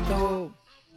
rato.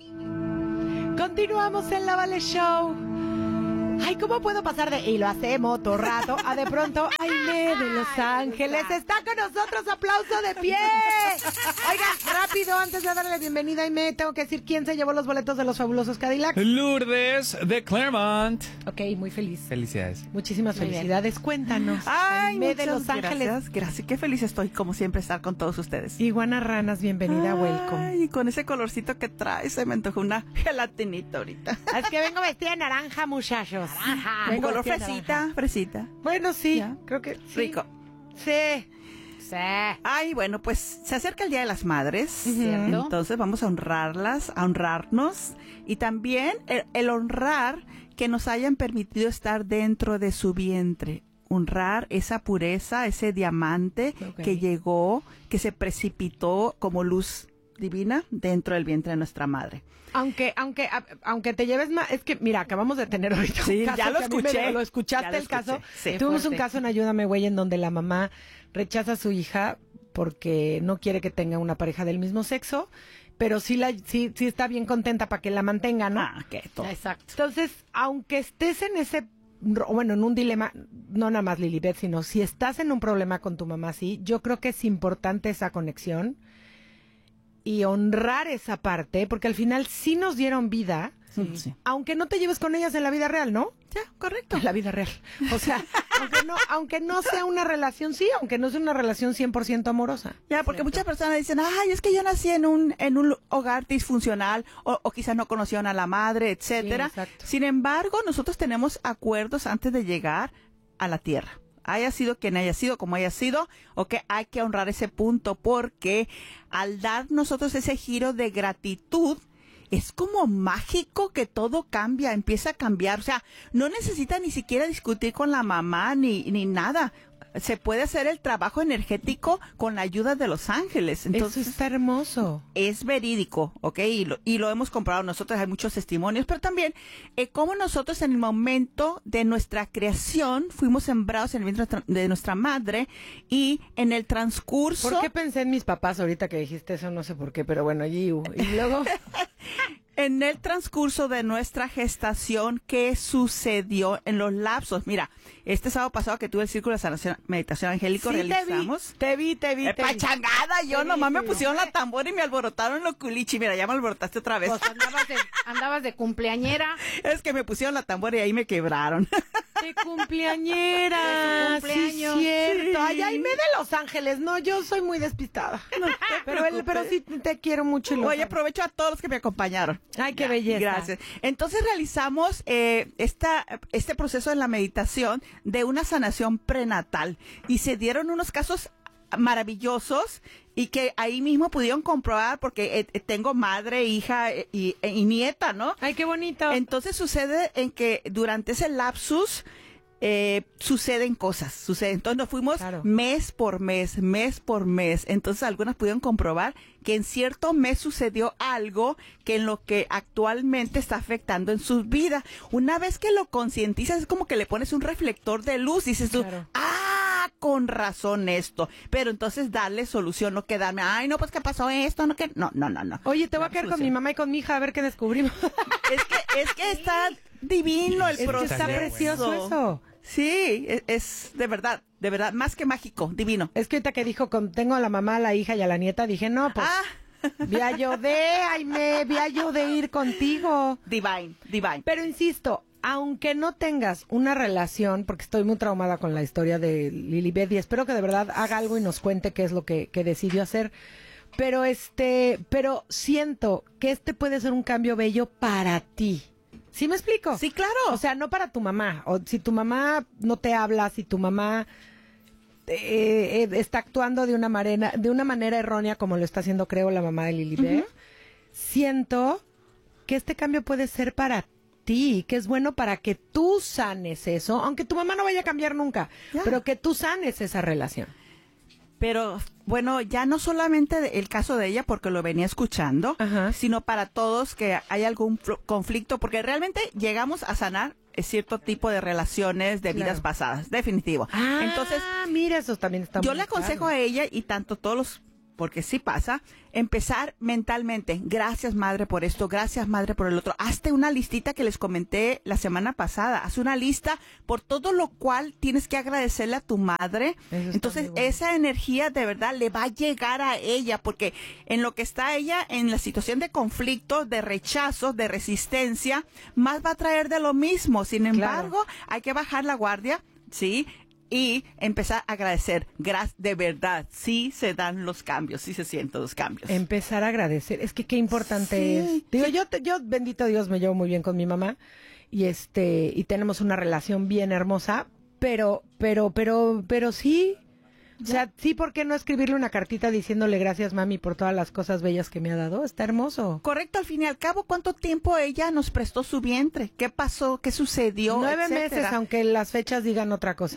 Continuamos en La Vale Show. Ay, ¿cómo puedo pasar de y lo hacemos todo rato a de pronto Aimee de Los Ángeles está con nosotros? ¡Aplauso de pie! Oigan, rápido, antes de darle la bienvenida a Aimee, tengo que decir quién se llevó los boletos de los fabulosos Cadillacs. Lourdes de Claremont. Ok, muy feliz. Felicidades. Muchísimas felicidades. Cuéntanos. Ay, Aimee de Los Ángeles. Gracias. Qué feliz estoy, como siempre, estar con todos ustedes. Iguana Ranas, bienvenida, welcome. Ay, con ese colorcito que trae, se me antojó una gelatinita ahorita. Es que vengo vestida de naranja, muchachos. Un color fresita. Bueno, sí, ¿ya? creo que sí. Rico. Sí. Ay, bueno, pues se acerca el Día de las Madres, ¿cierto? Entonces vamos a honrarlas, a honrarnos, y también el honrar que nos hayan permitido estar dentro de su vientre. Honrar esa pureza, ese diamante que llegó, que se precipitó como luz divina dentro del vientre de nuestra madre. Aunque te lleves más, es que mira, acabamos de tener ahorita un caso. Ya lo escuché. ¿Lo escuchaste Ya lo el caso? Sí. Tuvimos un caso en Ayúdame, güey, en donde la mamá rechaza a su hija porque no quiere que tenga una pareja del mismo sexo, pero sí está bien contenta para que la mantenga, ¿no? Que todo. Exacto. Entonces, aunque estés en ese, bueno, en un dilema, no nada más Lilibet, sino si estás en un problema con tu mamá, sí, yo creo que es importante esa conexión y honrar esa parte, porque al final sí nos dieron vida, Sí. aunque no te lleves con ellas en la vida real, ¿no? Ya, correcto. En la vida real. O sea, aunque no sea una relación, sí, aunque no sea una relación 100% amorosa. Ya, porque muchas personas dicen, ay, es que yo nací en un hogar disfuncional, o quizás no conocieron a la madre, etcétera. Sí, exacto. Sin embargo, nosotros tenemos acuerdos antes de llegar a la tierra. Haya sido quien haya sido, como haya sido, o que hay que honrar ese punto, porque al dar nosotros ese giro de gratitud, es como mágico que todo cambia, empieza a cambiar. O sea, no necesita ni siquiera discutir con la mamá ni nada. Se puede hacer el trabajo energético con la ayuda de los ángeles. Entonces, eso está hermoso. Es verídico, ¿ok? Y lo hemos comprobado nosotros, hay muchos testimonios, pero también cómo nosotros en el momento de nuestra creación fuimos sembrados en el vientre de nuestra madre, y en el transcurso... ¿Por qué pensé en mis papás ahorita que dijiste eso? No sé por qué, pero bueno, y luego... En el transcurso de nuestra gestación, ¿qué sucedió en los lapsos? Mira, este sábado pasado que tuve el Círculo de Sanación, Meditación Angélico, sí, realizamos. Te vi. Pachangada, yo nomás me pusieron la tambora y me alborotaron los culichi. Mira, ya me alborotaste otra vez. Pues andabas de cumpleañera. Es que me pusieron la tambora y ahí me quebraron. De cumpleañera. De tu cumpleaños. Sí, cierto. Sí. Ay, Aimee de Los Ángeles. No, yo soy muy despistada. No te pero preocupes. sí te quiero mucho. Oye, aprovecho a todos los que me acompañaron. Ay, qué belleza. Gracias. Entonces realizamos este proceso en la meditación de una sanación prenatal, y se dieron unos casos maravillosos y que ahí mismo pudieron comprobar, porque tengo madre, hija y nieta, ¿no? Ay, qué bonito. Entonces sucede en que durante ese lapsus suceden cosas, entonces nos fuimos mes por mes, entonces algunas pudieron comprobar que en cierto mes sucedió algo que en lo que actualmente está afectando en sus vidas. Una vez que lo concientizas, es como que le pones un reflector de luz, dices tú, con razón esto, pero entonces darle solución, no quedarme, ay, no, pues ¿qué pasó esto? No. Oye, te voy a quedar con mi mamá y con mi hija a ver qué descubrimos. Es que está divino el proceso. Que está precioso eso. Sí, es de verdad, más que mágico, divino. Es que ahorita que dijo, tengo a la mamá, a la hija y a la nieta, dije, no, pues, vía yo de ir contigo. Divine. Pero insisto, aunque no tengas una relación, porque estoy muy traumada con la historia de Lilibet y espero que de verdad haga algo y nos cuente qué es lo que decidió hacer. Pero siento que puede ser un cambio bello para ti. ¿Sí me explico? Sí, claro. O sea, no para tu mamá. O si tu mamá no te habla, si tu mamá está actuando de una manera errónea, como lo está haciendo, creo, la mamá de Lilibet, siento que este cambio puede ser para ti, que es bueno para que tú sanes eso, aunque tu mamá no vaya a cambiar nunca, pero que tú sanes esa relación. Pero, bueno, ya no solamente el caso de ella, porque lo venía escuchando, sino para todos que hay algún conflicto, porque realmente llegamos a sanar cierto tipo de relaciones de vidas pasadas, definitivo. Entonces, mira, eso también está yo muy le aconsejo claro a ella y tanto todos los porque sí pasa, empezar mentalmente, gracias madre por esto, gracias madre por el otro. Hazte una listita que les comenté la semana pasada, haz una lista por todo lo cual tienes que agradecerle a tu madre. Entonces esa energía de verdad le va a llegar a ella, porque en lo que está ella, en la situación de conflicto, de rechazo, de resistencia, más va a traer de lo mismo. Sin embargo, hay que bajar la guardia, ¿sí? Y empezar a agradecer. De verdad, sí se dan los cambios, sí se sienten los cambios. Empezar a agradecer. Es que qué importante es. Digo, yo, bendito Dios, me llevo muy bien con mi mamá. Y tenemos una relación bien hermosa. Pero sí. O sea, sí, ¿por qué no escribirle una cartita diciéndole gracias, mami, por todas las cosas bellas que me ha dado? Está hermoso. Correcto, al fin y al cabo, ¿cuánto tiempo ella nos prestó su vientre? ¿Qué pasó? ¿Qué sucedió? 9 meses, aunque las fechas digan otra cosa.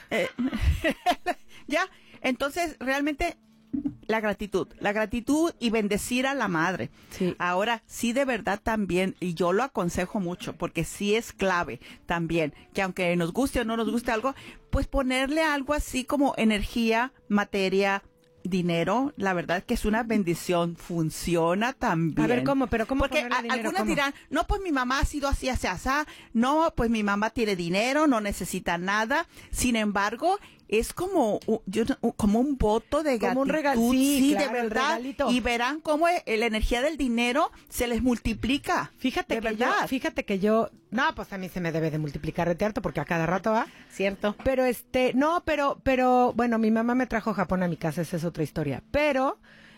Ya, entonces, realmente, la gratitud y bendecir a la madre. Sí. Ahora, sí, de verdad también, y yo lo aconsejo mucho, porque sí es clave también, que aunque nos guste o no nos guste algo, pues ponerle algo así como energía, materia, dinero, la verdad que es una bendición, funciona también. A ver, ¿cómo? ¿Pero cómo porque ponerle dinero? Algunas ¿Cómo? dirán, no, pues mi mamá ha sido así, así, así, no, pues mi mamá tiene dinero, no necesita nada. Sin embargo, es como un voto de gratitud, como un regalo, sí, claro, de verdad, regalito. y verán cómo la energía del dinero se les multiplica. Fíjate que yo, no, pues a mí se me debe de multiplicar de harto porque a cada rato va. Cierto. Pero pero bueno, mi mamá me trajo Japón a mi casa, esa es otra historia. Pero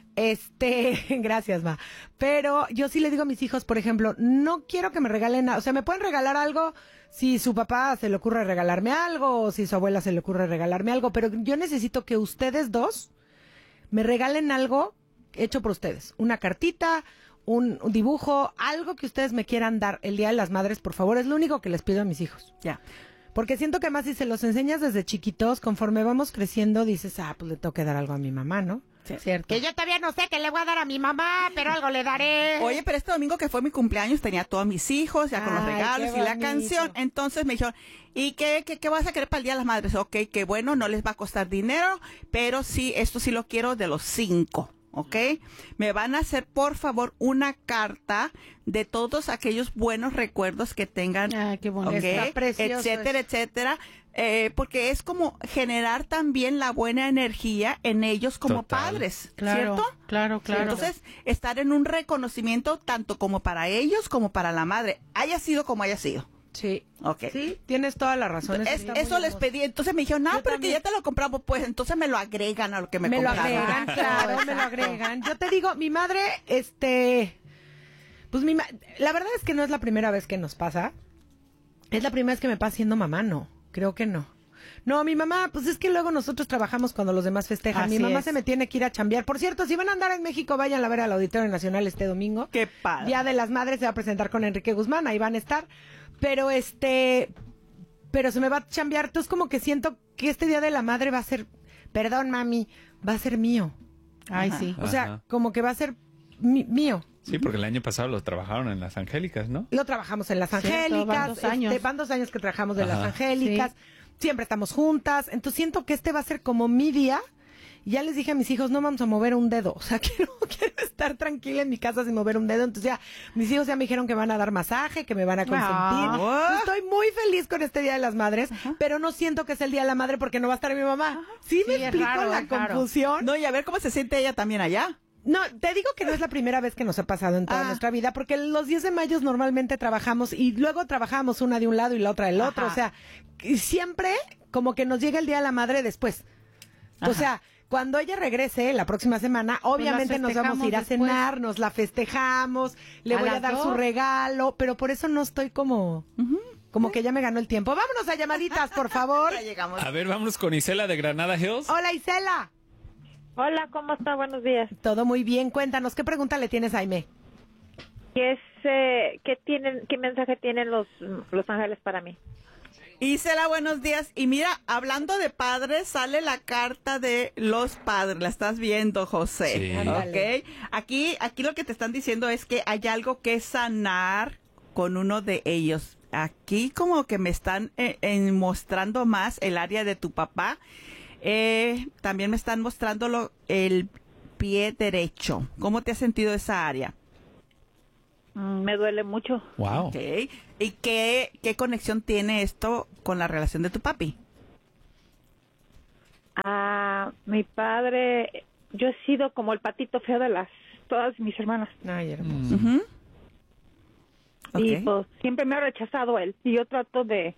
gracias, ma. Pero yo sí le digo a mis hijos, por ejemplo, no quiero que me regalen nada, o sea, me pueden regalar algo si su papá se le ocurre regalarme algo o si su abuela se le ocurre regalarme algo, pero yo necesito que ustedes dos me regalen algo hecho por ustedes, una cartita, un dibujo, algo que ustedes me quieran dar el Día de las Madres, por favor, es lo único que les pido a mis hijos. Ya. Porque siento que más si se los enseñas desde chiquitos, conforme vamos creciendo, dices, pues le tengo que dar algo a mi mamá, ¿no? Sí. Cierto. Que yo todavía no sé qué le voy a dar a mi mamá, pero algo le daré. Oye, pero este domingo que fue mi cumpleaños tenía a todos mis hijos, ya con los Ay, regalos qué y la bonito. canción. Entonces me dijeron, ¿y qué vas a querer para el Día de las Madres? Ok, que bueno, no les va a costar dinero, pero sí, esto sí lo quiero de los 5. ¿Ok? Me van a hacer, por favor, una carta de todos aquellos buenos recuerdos que tengan. Ay, qué bonito. ¿Ok? Está precioso Etcétera, eso. etcétera. Porque es como generar también la buena energía en ellos como Total. padres, Claro, ¿cierto? claro. Entonces, estar en un reconocimiento tanto como para ellos como para la madre, haya sido como haya sido. Sí. Ok. Sí, tienes toda la razón. Está muy Eso les hermoso. pedí. Entonces me dijeron, no, Yo pero también. que ya te lo compramos. Pues entonces me lo agregan a lo que me Me lo compraron. agregan, claro, me lo agregan. Yo te digo, mi madre, pues la verdad es que no es la primera vez que nos pasa. Es la primera vez que me pasa siendo mamá, no. Creo que no. No, mi mamá, pues es que luego nosotros trabajamos cuando los demás festejan. Así Mi mamá es. se me tiene que ir a chambear. Por cierto, si van a andar en México, vayan a ver al Auditorio Nacional este domingo. Qué padre. Día de las Madres se va a presentar con Enrique Guzmán, ahí van a estar. Pero pero se me va a chambear. Entonces como que siento que este Día de la Madre va a ser, perdón mami, va a ser mío. Ay, Ajá. sí. O sea, Ajá. como que va a ser mío. Sí, porque el año pasado lo trabajaron en las Angélicas, ¿no? Lo trabajamos en las Cierto, Angélicas. van 2 años. Van 2 años que trabajamos de Ajá. las Angélicas. Siempre estamos juntas. Entonces siento que este va a ser como mi día. Y ya les dije a mis hijos, no vamos a mover un dedo. O sea, quiero estar tranquila en mi casa sin mover un dedo. Entonces ya, mis hijos ya me dijeron que van a dar masaje, que me van a consentir. Ah. Estoy muy feliz con este Día de las Madres, pero no siento que es el Día de la Madre porque no va a estar mi mamá. ¿Sí me Sí, es explico raro, la es raro. confusión? No, y a ver cómo se siente ella también allá. No, te digo que no es la primera vez que nos ha pasado en toda nuestra vida, porque los 10 de mayo normalmente trabajamos y luego trabajamos una de un lado y la otra del otro. Ajá. O sea, y siempre como que nos llega el Día de la Madre después. O sea, cuando ella regrese la próxima semana, obviamente nos vamos a ir a festejamos cenar, nos la festejamos, le ¿A voy a las dar su 2? regalo, pero por eso no estoy como que ya me ganó el tiempo. Vámonos a llamaditas, por favor. Ya llegamos. A ver, vámonos con Isela de Granada Hills. Hola, Isela. Hola, ¿cómo está? Buenos días. Todo muy bien. Cuéntanos, ¿qué pregunta le tienes a Aimee? ¿Qué mensaje tienen los ángeles para mí? Isela, buenos días. Y mira, hablando de padres, sale la carta de los padres. La estás viendo, José. Sí. Ándale. ¿Ok? Aquí lo que te están diciendo es que hay algo que sanar con uno de ellos. Aquí como que me están mostrando más el área de tu papá. También me están mostrando pie derecho. ¿Cómo te has sentido esa área? Me duele mucho. Wow. Okay. ¿Y qué conexión tiene esto con la relación de tu papi? Mi padre, yo he sido como el patito feo de todas mis hermanas. Ay, hermoso. Ujú. Y Ok. pues siempre me ha rechazado él. Y yo trato de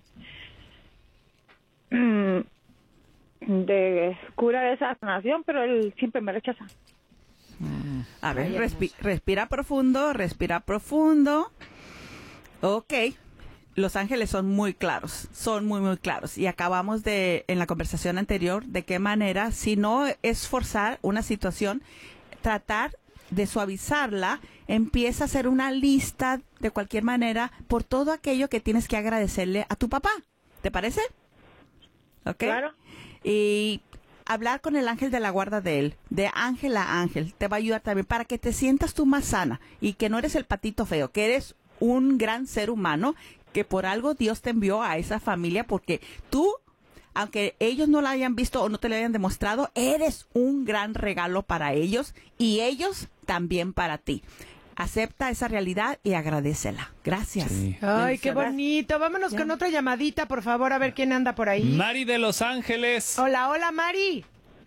curar esa sanación, pero él siempre me rechaza. A ver, Ay, hermosa. respira profundo, respira profundo. Ok. Los ángeles son muy claros, son muy, muy claros. Y acabamos en la conversación anterior, de qué manera, si no es forzar una situación, tratar de suavizarla, empieza a hacer una lista de cualquier manera por todo aquello que tienes que agradecerle a tu papá. ¿Te parece? ¿Ok? Claro. Y hablar con el ángel de la guarda de él, de ángel a ángel, te va a ayudar también para que te sientas tú más sana y que no eres el patito feo, que eres un gran ser humano, que por algo Dios te envió a esa familia, porque tú, aunque ellos no la hayan visto o no te lo hayan demostrado, eres un gran regalo para ellos y ellos también para ti. Acepta esa realidad y agradécela. Gracias. Sí. Ay, qué Bendiciones. bonito. Vámonos con otra llamadita, por favor, a ver quién anda por ahí. Mari de Los Ángeles. Hola, hola, Mari.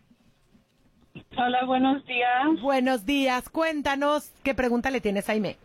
Hola, buenos días. Buenos días. Cuéntanos, ¿qué pregunta le tienes a Aime?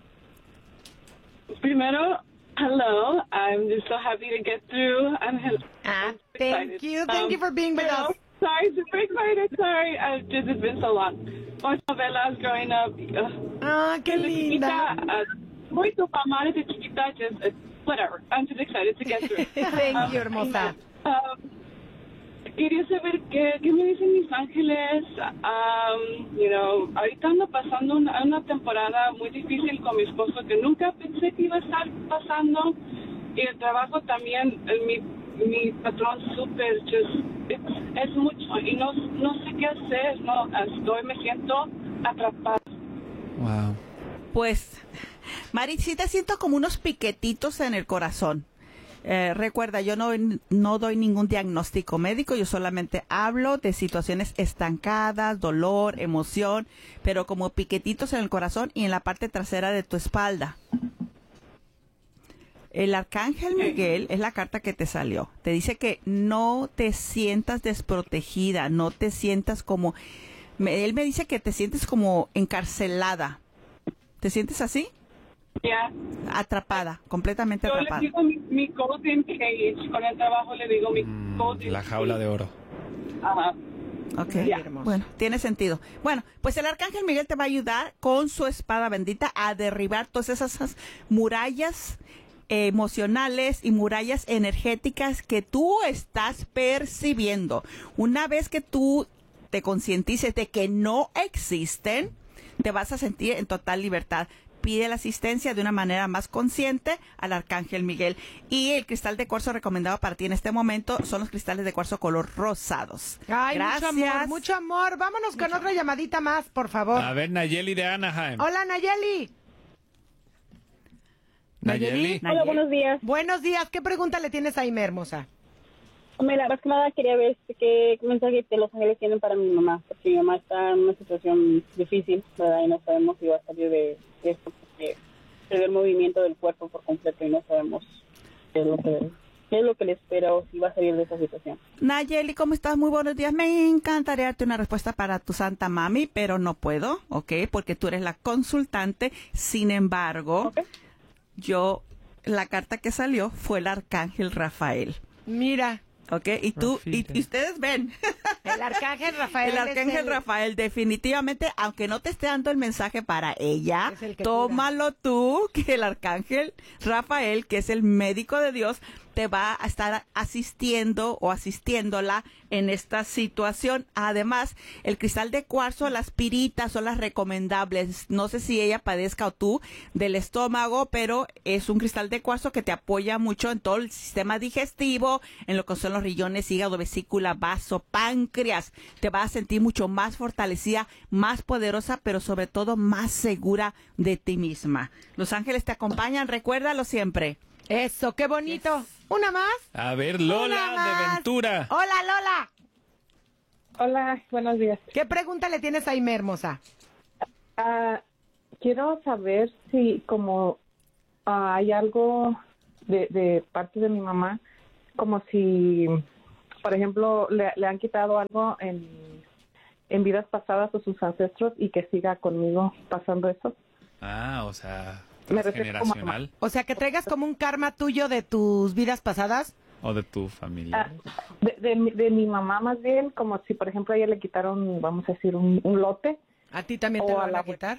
Primero, hello. I'm just so happy to get through. I'm Thank you. Thank you for being with pero, us. Sorry, super excited. Sorry. Just, it's been so long. Watched novelas growing up. Ah, qué linda. Muy tu mamá desde chiquita. Just, whatever. I'm just excited to get through. Thank you, hermosa. Quería saber qué me dicen mis ángeles. Ahorita ando pasando una temporada muy difícil con mi esposo que nunca pensé que iba a estar pasando. Y el trabajo también, mi patrón súper, es mucho y no sé qué hacer. Me siento atrapada. Wow. Pues, Mari, sí te siento como unos piquetitos en el corazón. Recuerda, yo no doy ningún diagnóstico médico, yo solamente hablo de situaciones estancadas, dolor, emoción, pero como piquetitos en el corazón y en la parte trasera de tu espalda. El arcángel Miguel es la carta que te salió. Te dice que no te sientas desprotegida, no te sientas como... Él me dice que te sientes como encarcelada. ¿Te sientes así? Ya. Atrapada, completamente Yo atrapada. le digo mi golden cage, con el trabajo le digo mi golden La jaula de oro. Ajá. Ok, Qué hermoso. bueno, tiene sentido. Bueno, pues el arcángel Miguel te va a ayudar con su espada bendita a derribar todas esas murallas emocionales y murallas energéticas que tú estás percibiendo. Una vez que tú te concientices de que no existen, te vas a sentir en total libertad. Pide la asistencia de una manera más consciente al arcángel Miguel. Y el cristal de cuarzo recomendado para ti en este momento son los cristales de cuarzo color rosados. Ay, Gracias. mucho amor, mucho amor. Vámonos con otra llamadita más, por favor. A ver, Nayeli de Anaheim. Hola, Nayeli. Nayeli. Nayeli. buenos días. Buenos días. ¿Qué pregunta le tienes a Aime, hermosa? Mira, más que nada quería ver qué mensaje de los ángeles tienen para mi mamá, porque mi mamá está en una situación difícil, ¿verdad? Y no sabemos si va a salir de esto, porque perdió el movimiento del cuerpo por completo y no sabemos qué es lo que le espera o si va a salir de esa situación. Nayeli, ¿cómo estás? Muy buenos días. Me encantaría darte una respuesta para tu santa mami, pero no puedo, ¿ok? Porque tú eres la consultante. Sin embargo, la carta que salió fue el arcángel Rafael, Mira, ¿ok? Y tú, y Rafita. ustedes ven. el arcángel Rafael. El arcángel Rafael, definitivamente, aunque no te esté dando el mensaje para ella, Es el que tómalo tú, que el arcángel Rafael, que es el médico de Dios, te va a estar asistiendo o asistiéndola en esta situación. Además, el cristal de cuarzo, las piritas son las recomendables. No sé si ella padezca o tú del estómago, pero es un cristal de cuarzo que te apoya mucho en todo el sistema digestivo, en lo que son los riñones, hígado, vesícula, vaso, páncreas. Te vas a sentir mucho más fortalecida, más poderosa, pero sobre todo más segura de ti misma. Los ángeles te acompañan, recuérdalo siempre. Eso, qué bonito. ¿Una más? A ver, Una Lola más. de Ventura. Hola, Lola. Hola, buenos días. ¿Qué pregunta le tienes a Aimee, hermosa? Quiero saber si como hay algo de parte de mi mamá, como si, por ejemplo, le han quitado algo en vidas pasadas a sus ancestros y que siga conmigo pasando eso. O sea, Me refiero como transgeneracional. O sea, que traigas como un karma tuyo de tus vidas pasadas. O de tu familia. De mi mamá más bien, como si, por ejemplo, a ella le quitaron, vamos a decir, un lote. ¿A ti también te lo van a quitar?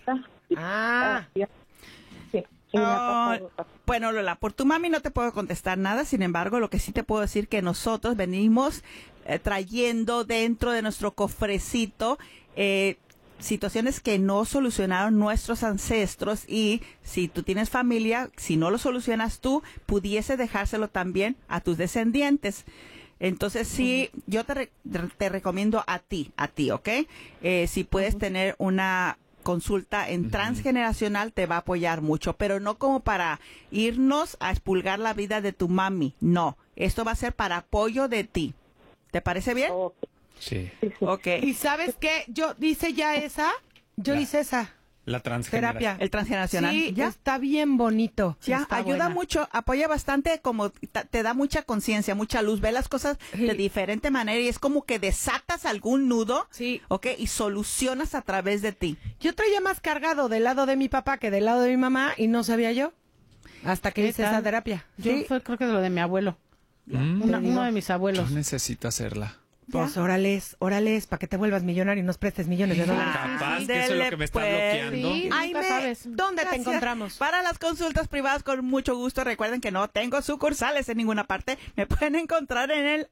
Sí. Bueno, Lola, por tu mami no te puedo contestar nada, sin embargo, lo que sí te puedo decir que nosotros venimos trayendo dentro de nuestro cofrecito situaciones que no solucionaron nuestros ancestros, y si tú tienes familia, si no lo solucionas tú, pudiese dejárselo también a tus descendientes. Entonces sí, yo te recomiendo a ti, ¿ok? Si puedes tener una consulta en transgeneracional, te va a apoyar mucho, pero no como para irnos a expulgar la vida de tu mami, no. Esto va a ser para apoyo de ti. ¿Te parece bien? Sí. Ok. ¿Y sabes qué? Yo hice ya esa. Yo hice esa. La transgeneracional. Terapia. El transgeneracional. Sí, ¿Ya? está bien bonito. Ya, Está ayuda buena. mucho, apoya bastante, como te da mucha conciencia, mucha luz, ve las cosas de diferente manera y es como que desatas algún nudo, ¿ok? Y solucionas a través de ti. Yo traía más cargado del lado de mi papá que del lado de mi mamá y no sabía yo hasta que hice esa terapia. Yo creo que de lo de mi abuelo. Uno de mis abuelos. Yo necesito hacerla. Pues órales, para que te vuelvas millonario y nos prestes millones de dólares. Capaz que eso es lo que me está bloqueando. Sí, Aimee, ¿dónde te encontramos? Para las consultas privadas, con mucho gusto. Recuerden que no tengo sucursales en ninguna parte. Me pueden encontrar en el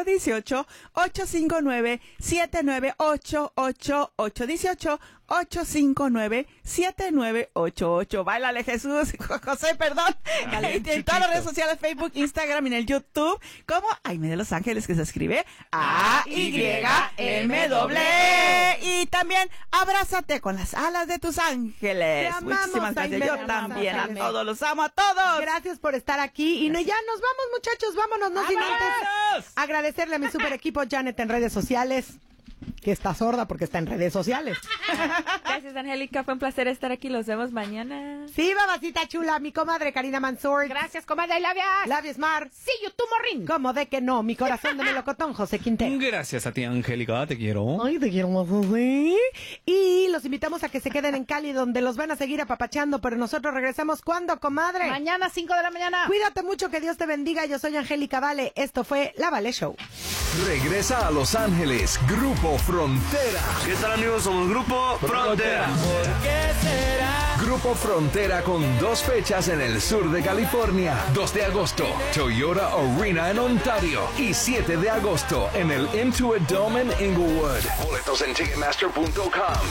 818-859-7988. 859-7988. Báilale, Jesús. José, perdón. En todas las redes sociales, Facebook, Instagram y en el YouTube, como Aimee de Los Ángeles, que se escribe AYMW. Y también abrázate con las alas de tus ángeles. Te amamos, Muchísimas gracias. Aimee, Yo te también a amamos, todos, los amo a todos. Gracias por estar aquí. Y ya nos vamos, muchachos, vámonos. No sin antes agradecerle a mi super equipo Janet en redes sociales, que está sorda porque está en redes sociales. Gracias, Angélica. Fue un placer estar aquí. Los vemos mañana. Sí, babacita chula, mi comadre Karina Mansour. Gracias, comadre Labias. Labios Mar. Sí, YouTube Morrín. ¿Cómo de que no? Mi corazón de melocotón, José Quintero. Gracias a ti, Angélica. Te quiero. Ay, te quiero más, José. Y los invitamos a que se queden en Cali, donde los van a seguir apapachando, pero nosotros regresamos, ¿cuándo, comadre? Mañana, 5 de la mañana. Cuídate mucho, que Dios te bendiga. Yo soy Angélica Vale. Esto fue La Vale Show. Regresa a Los Ángeles, Grupo Frontera. ¿Qué tal, amigos? Somos Grupo Frontera. ¿Por qué será? Grupo Frontera con 2 fechas en el sur de California. 2 de agosto, Toyota Arena en Ontario. Y 7 de agosto en el Intuit Dome en Inglewood. Boletos en Ticketmaster.com.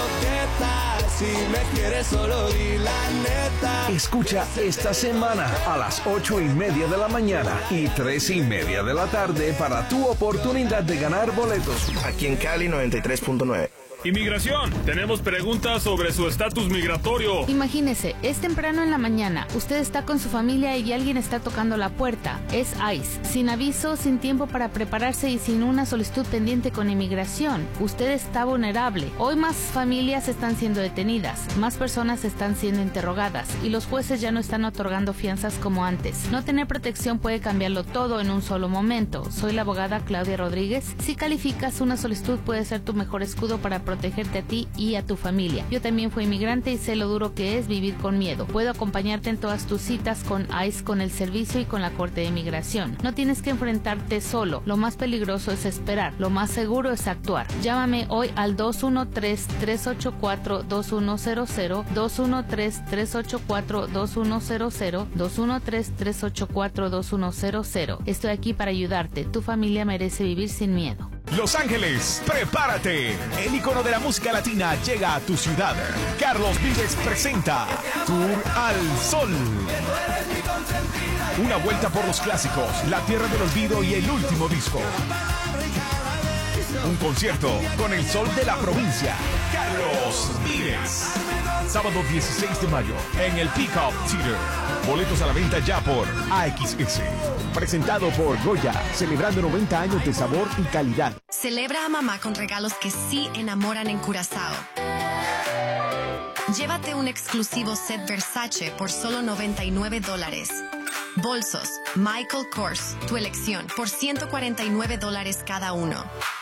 Si me quieres, solo di la neta. Escucha esta semana a las 8:30 de la mañana y 3:30 de la tarde para tu oportunidad de ganar boletos. Aquí en Cali 93.9. Inmigración. Tenemos preguntas sobre su estatus migratorio. Imagínese, es temprano en la mañana, usted está con su familia y alguien está tocando la puerta. Es ICE. Sin aviso, sin tiempo para prepararse y sin una solicitud pendiente con inmigración. Usted está vulnerable. Hoy más familias están siendo detenidas, más personas están siendo interrogadas y los jueces ya no están otorgando fianzas como antes. No tener protección puede cambiarlo todo en un solo momento. Soy la abogada Claudia Rodríguez. Si calificas, una solicitud puede ser tu mejor escudo para protegerte a ti y a tu familia. Yo también fui inmigrante y sé lo duro que es vivir con miedo. Puedo acompañarte en todas tus citas con ICE, con el servicio y con la Corte de Inmigración. No tienes que enfrentarte solo. Lo más peligroso es esperar. Lo más seguro es actuar. Llámame hoy al 213-384-2100, 213-384-2100, 213-384-2100. Estoy aquí para ayudarte. Tu familia merece vivir sin miedo. Los Ángeles, prepárate. El icono de la música latina llega a tu ciudad. Carlos Vives presenta Tour al Sol. Una vuelta por los clásicos, la tierra del olvido y el último disco. Un concierto con el sol de la provincia. Carlos Vives. Sábado 16 de mayo en el Pickup Theater. Boletos a la venta ya por AXS. Presentado por Goya, celebrando 90 años de sabor y calidad. Celebra a mamá con regalos que sí enamoran en Curazao. Llévate un exclusivo set Versace por solo $99. Bolsos Michael Kors, tu elección, por $149 cada uno.